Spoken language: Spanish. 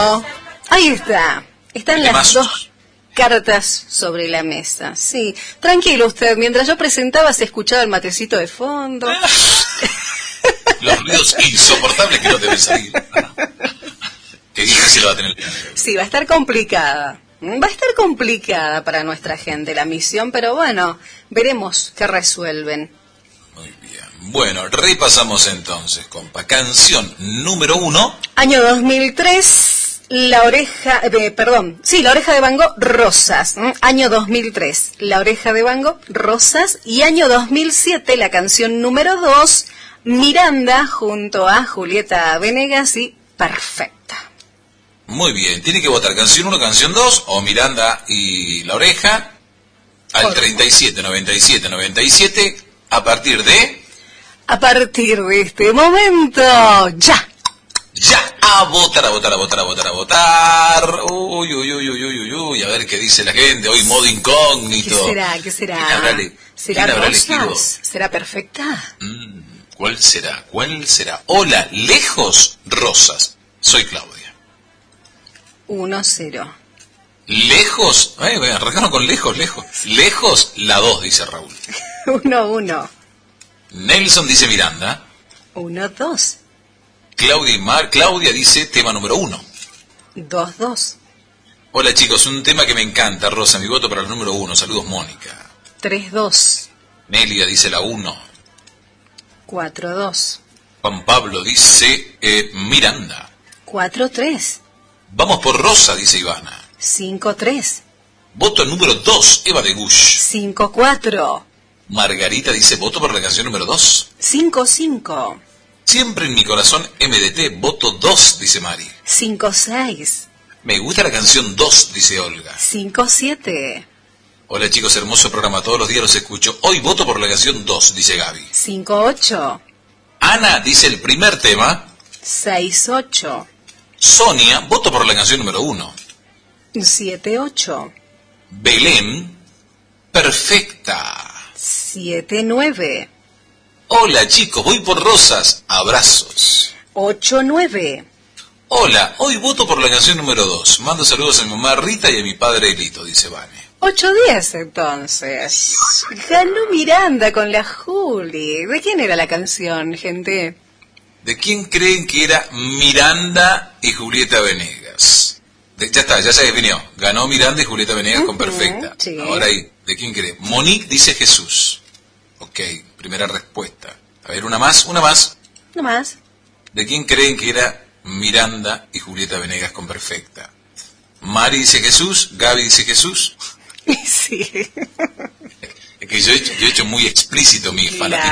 Bueno, ahí está. Están las dos cartas sobre la mesa. Sí, tranquilo usted. Mientras yo presentaba se escuchaba el matecito de fondo. Los ruidos insoportables que no deben salir. Qué difícil va a tener. Sí, va a estar complicada. Va a estar complicada para nuestra gente la misión, pero bueno, veremos qué resuelven. Muy bien. Bueno, repasamos entonces, compa. Canción número 1. Año 2003, La Oreja de Van Gogh, Rosas. Año 2003, La Oreja de Van Gogh, Rosas. Y año 2007, la canción número 2, Miranda, junto a Julieta Venegas y Perfecta. Muy bien, tiene que votar canción 1, canción 2, o Miranda y La Oreja, al 37, 97, 97, a partir de este momento, ya. Ya, a votar, a votar, a votar, a votar, a votar. Uy, a ver qué dice la gente. Hoy modo incógnito. ¿Qué será? ¿Quién habrá elegido? ¿Será Perfecta? ¿Cuál será? Hola, lejos, Rosas. Soy Claudia. 1-0. Lejos, arrancaron con lejos. Lejos, la 2, dice Raúl. 1-1. Nelson dice Miranda. 1-2. Claudia dice tema número 1. 2-2. Hola chicos, un tema que me encanta, Rosa, mi voto para el número 1. Saludos, Mónica. 3-2. Nelia dice la 1. 4-2. Juan Pablo dice Miranda. 4-3. Vamos por Rosa, dice Ivana. 5-3. Voto número 2, Eva de Gush. 5-4. Margarita dice voto por la canción número 2. 5-5. Siempre en mi corazón MDT, voto 2, dice Mari. 5-6. Me gusta la canción 2, dice Olga. 5-7. Hola chicos, hermoso programa, todos los días los escucho. Hoy voto por la canción 2, dice Gaby. 5-8. Ana dice el primer tema. 6-8. Sonia, voto por la canción número 1. 7-8. Belén, Perfecta. 7-9. Hola chicos, voy por Rosas, abrazos. 8-9. Hola, hoy voto por la canción número 2. Mando saludos a mi mamá Rita y a mi padre Elito, dice Vane. 8-10 entonces. Ganó Miranda con la Juli. ¿De quién era la canción, gente? ¿De quién creen que era Miranda y Julieta Venegas? Ya está, ya se definió. Ganó Miranda y Julieta Venegas con Perfecta. Sí. Ahora ahí, ¿de quién cree? Monique dice Jesús. Ok, primera respuesta. A ver, una más. No más. ¿De quién creen que era Miranda y Julieta Venegas con Perfecta? Mari dice Jesús, Gaby dice Jesús. Sí. Es que yo he hecho muy explícito mi fanatismo.